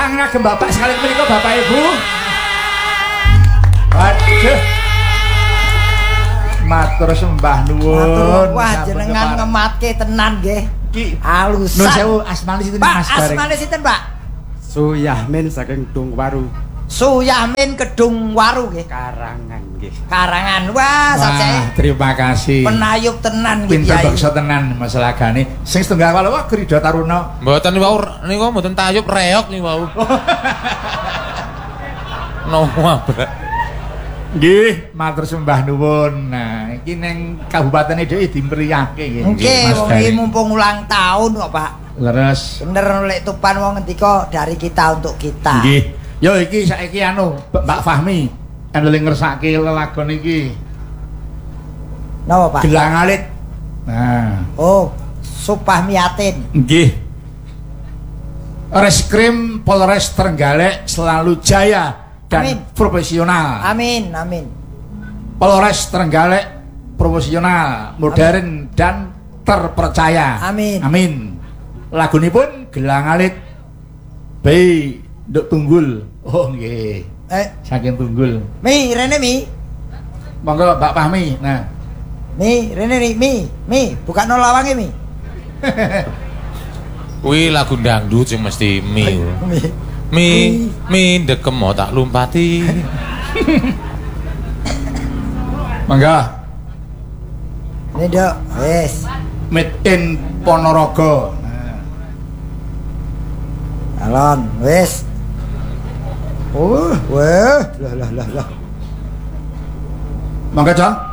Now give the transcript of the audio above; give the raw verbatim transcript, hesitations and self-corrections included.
ingkang ngagem Bapak sekali menika Bapak Ibu. Waduh. Matur sembah nuwun. Wah jenengan ngematke tenan nggih. Ki alusan. Nuwun sewu asmane sinten Mas Pak, asmane sinten Pak? Suyahmin saking Dungwaru. Suyahmin Kedung Waru nggih. Karangan nggih. Karangan. Wah, sajake. Terima kasih. Penayub tenan nggih Pinter Kyai. bakso tenan masalah gane. Sing setunggal wae wae Krida Taruna. Mboten niku niku mboten tayub reok niku wau. Nomo abrak. Nggih, matur sembah nuwun. Nah, iki ning kabupatene dhewe dimriyake nggih. Nggih, wong iki mumpung ulang tahun kok, Pak. Leres. Bener lek tupan wong ngendika dari kita untuk kita. Nggih. Yo iki saiki anu Mbak Fahmi eling ngersake lelagon iki. Napa, Pak? Gelang alit. Nah, oh, Supah Miatin. nggih. Reskrim Polres Trenggalek selalu jaya dan Amin. profesional. Amin, amin. Polres Trenggalek profesional, modern dan terpercaya. Amin. Amin. Lagunipun Gelang Alit Bayi Nduk Tunggul. Oh nggih. Eh, saking Tunggul. Mi, rene Mi. Monggo Mbak Fahmi. Nah. Mi, rene Mi, Mi, Mi, buka no lawange Mi. Kuwi lagu dangdut sing mesti mi. Mi. Mi, mi ndekem tak lumpati. Mangga. Ini Dok, wis. Made in Ponorogo. Nah. Alon, wis. Oh, wah, lah lah lah lah. Mangga, Cong.